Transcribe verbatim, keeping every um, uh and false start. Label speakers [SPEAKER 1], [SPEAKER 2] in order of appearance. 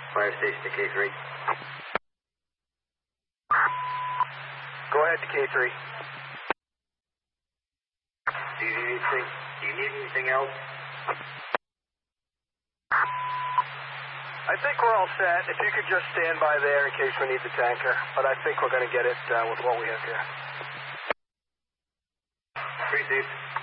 [SPEAKER 1] Fire station to K three.
[SPEAKER 2] Go ahead to K three.
[SPEAKER 1] Do you need anything? Do you need anything else?
[SPEAKER 2] I think we're all set. If you could just stand by there in case we need the tanker. But I think we're going to get it uh, with what we have here.
[SPEAKER 1] Three, Steve.